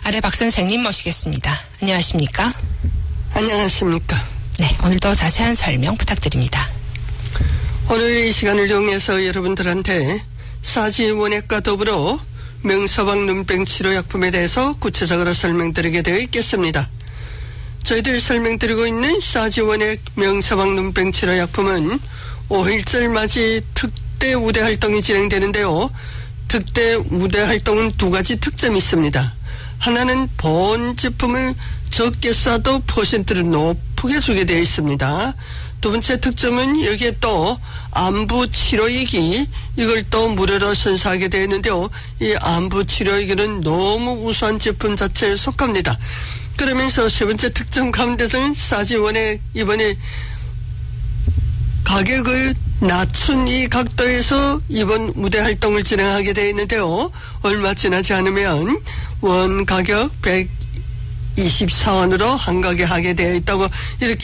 아래 박 선생님 모시겠습니다. 안녕하십니까? 안녕하십니까? 네, 오늘도 자세한 설명 부탁드립니다. 오늘 이 시간을 이용해서 여러분들한테 사지원액과 더불어 명사방 눈병 치료약품에 대해서 구체적으로 설명드리게 되어 있겠습니다. 저희들 설명드리고 있는 사지원액 명사방 눈병 치료약품은 5.1절 맞이 특대 우대 활동이 진행되는데요. 특대 우대 활동은 두 가지 특점이 있습니다. 하나는 본 제품을 적게 쏴도 퍼센트를 높게 주게 되어 있습니다. 두 번째 특점은 여기에 또 안부 치료이기 이걸 또 무료로 선사하게 되어 있는데요. 이 안부 치료이기는 너무 우수한 제품 자체에 속합니다. 그러면서 세 번째 특점 가운데서는 사지원액 이번에 가격을 낮춘 이 각도에서 이번 우대 활동을 진행하게 되어 있는데요. 얼마 지나지 않으면 원 가격 124원으로 한가게 하게 되어 있다고 이렇게